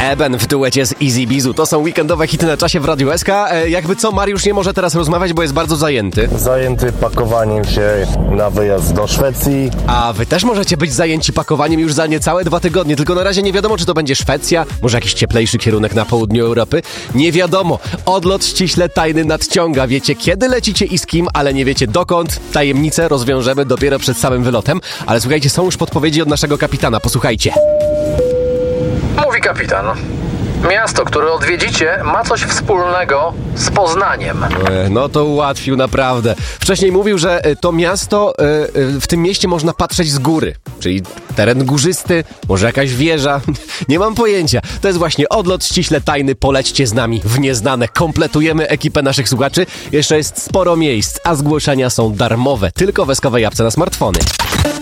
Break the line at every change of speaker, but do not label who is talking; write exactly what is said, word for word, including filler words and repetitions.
Eben w duecie z Easy Bizu. To są weekendowe hity na czasie w Radiu S K. E, jakby co, Mariusz nie może teraz rozmawiać, bo jest bardzo zajęty.
Zajęty pakowaniem się na wyjazd do Szwecji.
A wy też możecie być zajęci pakowaniem już za niecałe dwa tygodnie, tylko na razie nie wiadomo, czy to będzie Szwecja, może jakiś cieplejszy kierunek na południu Europy. Nie wiadomo. Odlot ściśle tajny nadciąga. Wiecie, kiedy lecicie i z kim, ale nie wiecie dokąd. Tajemnicę rozwiążemy dopiero przed samym wylotem. Ale słuchajcie, są już podpowiedzi od naszego kapitana. Posłuchajcie.
Mówi kapitan. Miasto, które odwiedzicie, ma coś wspólnego z Poznaniem.
E, No to ułatwił naprawdę. Wcześniej mówił, że e, to miasto, e, e, w tym mieście można patrzeć z góry. Czyli teren górzysty, może jakaś wieża. Nie mam pojęcia. To jest właśnie odlot ściśle tajny. Polećcie z nami w nieznane. Kompletujemy ekipę naszych słuchaczy. Jeszcze jest sporo miejsc, a zgłoszenia są darmowe. Tylko w eskowej apce na smartfony.